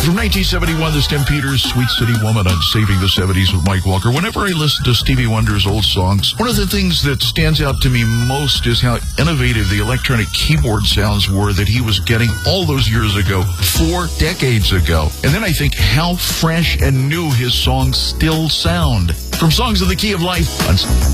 From 1971, this Tim Peters, Sweet City Woman on Saving the 70s with Mike Walker. Whenever I listen to Stevie Wonder's old songs, one of the things that stands out to me most is how innovative the electronic keyboard sounds were that he was getting all those years ago, 4 decades ago. And then I think how fresh and new his songs still sound. From Songs in the Key of Life on